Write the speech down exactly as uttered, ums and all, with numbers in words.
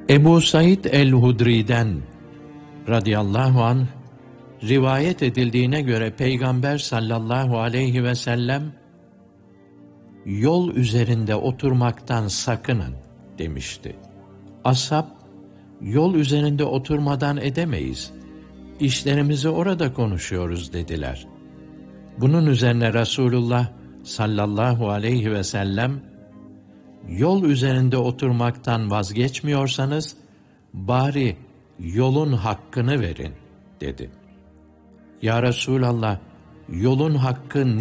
Ebu Said el-Hudri'den radıyallahu anh rivayet edildiğine göre Peygamber sallallahu aleyhi ve sellem yol üzerinde oturmaktan sakının demişti. Ashab, yol üzerinde oturmadan edemeyiz, İşlerimizi orada konuşuyoruz dediler. Bunun üzerine Resulullah sallallahu aleyhi ve sellem, yol üzerinde oturmaktan vazgeçmiyorsanız, bari yolun hakkını verin dedi. Ya Resulallah, yolun hakkı